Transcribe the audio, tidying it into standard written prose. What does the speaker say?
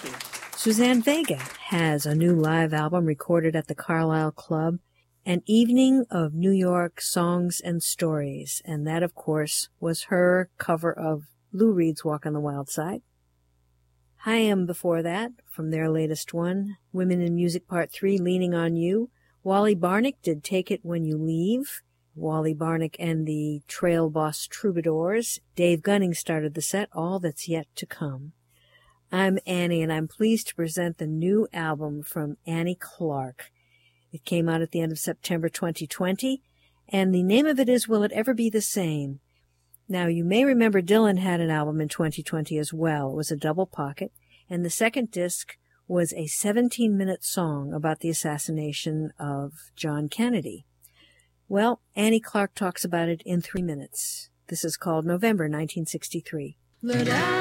you. Suzanne Vega has a new live album recorded at the Carlisle Club, An Evening of New York Songs and Stories, and that, of course, was her cover of Lou Reed's Walk on the Wild Side. Haim before that, from their latest one, Women in Music Part 3, Leaning on You. Wally Barnick did Take It When You Leave. Wally Barnick and the Trail Boss Troubadours. Dave Gunning started the set, All That's Yet to Come. I'm Annie, and I'm pleased to present the new album from Annie Clark. It came out at the end of September 2020, and the name of it is Will It Ever Be the Same? Now, you may remember Dylan had an album in 2020 as well. It was a double pocket, and the second disc was a 17-minute song about the assassination of John Kennedy. Well, Annie Clark talks about it in 3 minutes. This is called November 1963.